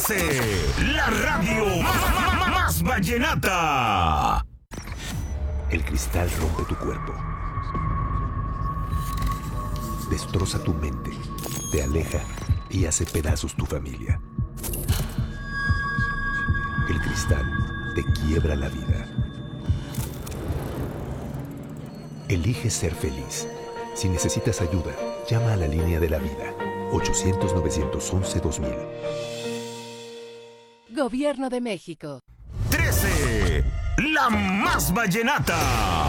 13. La radio más vallenata. El cristal rompe tu cuerpo. Destroza tu mente. Te aleja y hace pedazos tu familia. El cristal te quiebra la vida. Elige ser feliz. Si necesitas ayuda, llama a la línea de la vida. 800-911-2000. Gobierno de México. 13. La más vallenata.